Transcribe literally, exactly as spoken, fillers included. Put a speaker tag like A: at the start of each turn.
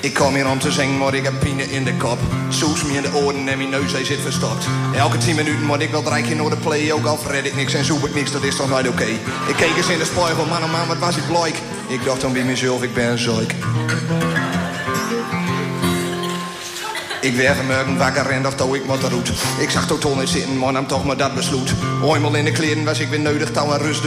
A: Ik kom hier om te zingen, maar ik heb pine in de kop. Soes me in de oren en mijn neus, hij zit verstopt. Elke tien minuten moet ik wel dreigen naar de play. Ook al red ik niks en zoek ik niks, dat is toch nooit oké. Okay. Ik keek eens in de spiegel, man oh man, wat was ik bleek. Ik dacht dan bij mezelf, ik ben een zeuk. Ik werd vanmorgen wakker en of toe ik moet de route. Ik zag totaal niet zitten, maar nam toch maar dat besloot. Eenmaal in de kleren was ik weer nodig, touw en rust.